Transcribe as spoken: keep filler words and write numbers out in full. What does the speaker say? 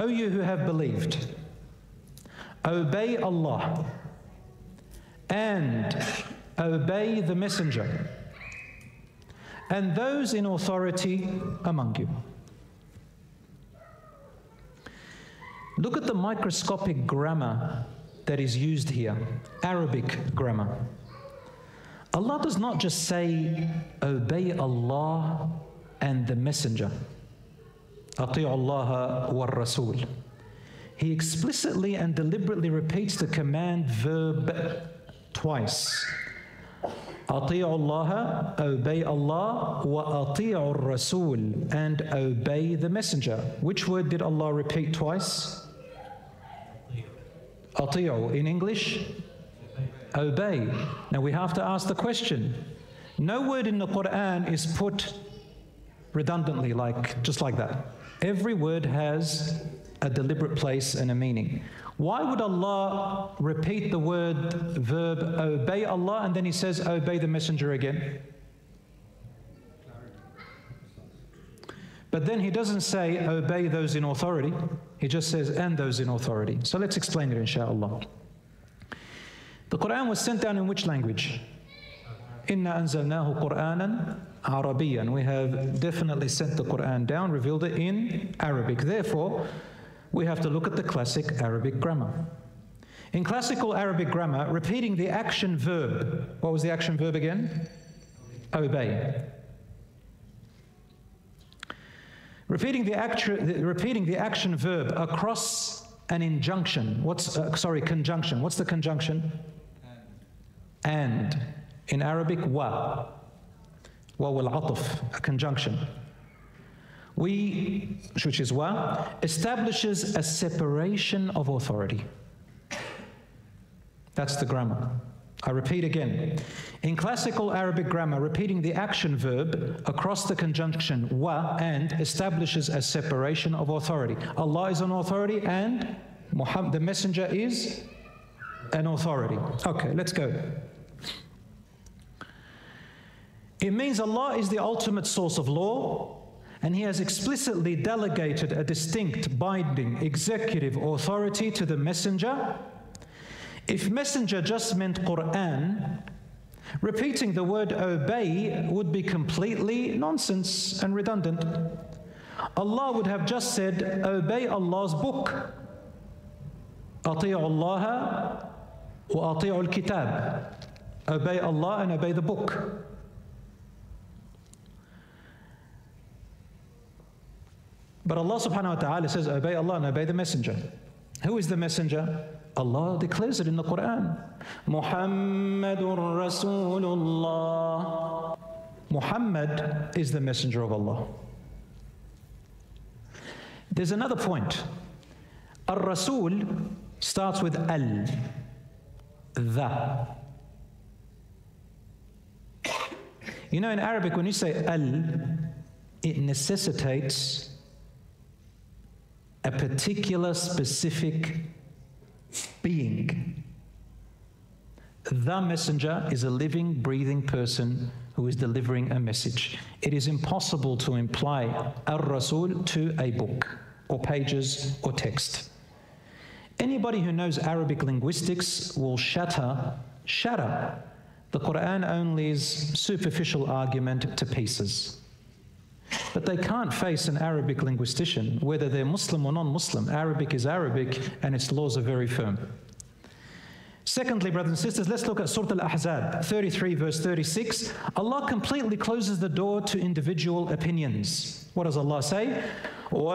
O you who have believed, obey Allah and obey the Messenger and those in authority among you. Look at the microscopic grammar that is used here, Arabic grammar. Allah does not just say, obey Allah and the Messenger. أطيعوا الله والرسول. He explicitly and deliberately repeats the command verb twice. أطيعوا الله, obey Allah, وأطيعوا الرسول, and obey the Messenger. Which word did Allah repeat twice? أطيعوا. In English? Obey. Now we have to ask the question. No word in the Quran is put redundantly, like just like that. Every word has a deliberate place and a meaning. Why would Allah repeat the word verb obey Allah and then He says obey the Messenger again? But then He doesn't say obey those in authority. He just says and those in authority. So let's explain it, inshaAllah. The Quran was sent down in which language? Inna anzalnahu Qur'anan Arabiyan. We have definitely sent the Quran down, revealed it in Arabic. Therefore, we have to look at the classic Arabic grammar. In classical Arabic grammar, repeating the action verb, what was the action verb again? Obey. Repeating the, actu repeating the action verb across an injunction, what's, uh, sorry, conjunction. What's the conjunction? And. In Arabic, wa. Wa wal atf, a conjunction. We, which is wa, establishes a separation of authority. That's the grammar. I repeat again. In classical Arabic grammar, repeating the action verb across the conjunction wa and establishes a separation of authority. Allah is an authority and Muhammad, the Messenger, is an authority. Okay, let's go. It means Allah is the ultimate source of law, and He has explicitly delegated a distinct, binding, executive authority to the Messenger. If Messenger just meant Quran, repeating the word obey would be completely nonsense and redundant. Allah would have just said, obey Allah's book. أطيعوا الله وأطيعوا الكتاب. Obey Allah and obey the book. But Allah subhanahu wa ta'ala says, obey Allah and obey the Messenger. Who is the Messenger? Allah declares it in the Quran. Muhammadur Rasulullah. Muhammad is the Messenger of Allah. There's another point. Ar-Rasul starts with al, the. You know, in Arabic, when you say al, it necessitates a particular specific being. The Messenger is a living, breathing person who is delivering a message. It is impossible to imply Ar-Rasul to a book, or pages, or text. Anybody who knows Arabic linguistics will shatter, shatter the Quran only's superficial argument to pieces. But they can't face an Arabic linguistician, whether they're Muslim or non-Muslim. Arabic is Arabic, and its laws are very firm. Secondly, brothers and sisters, let's look at Surah Al-Ahzab, thirty-three, verse thirty-six. Allah completely closes the door to individual opinions. What does Allah say?